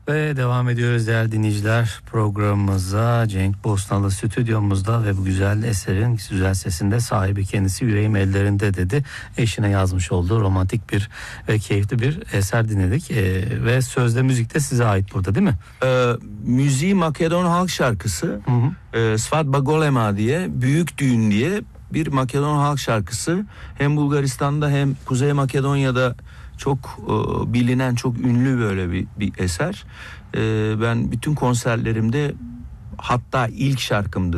Ve devam ediyoruz değerli dinleyiciler programımıza. Cenk Bosnalı stüdyomuzda ve bu güzel eserin güzel sesinde sahibi kendisi yüreğim ellerinde dedi. Eşine yazmış olduğu romantik bir ve keyifli bir eser dinledik. Ve sözde müzik de size ait burada değil mi? Müziği Makedon halk şarkısı. Svadba Golema diye, Büyük Düğün diye bir Makedon halk şarkısı. Hem Bulgaristan'da hem Kuzey Makedonya'da çok bilinen, çok ünlü böyle bir eser. Ben bütün konserlerimde, hatta ilk şarkımdır